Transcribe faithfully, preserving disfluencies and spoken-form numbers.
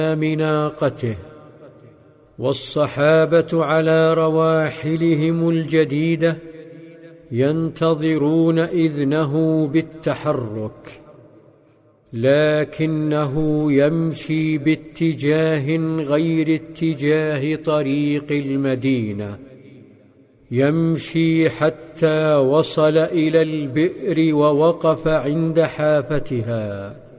ناقته، والصحابة على رواحلهم الجديدة ينتظرون إذنه بالتحرك، لكنه يمشي باتجاه غير اتجاه طريق المدينة، يمشي حتى وصل إلى البئر ووقف عند حافتها.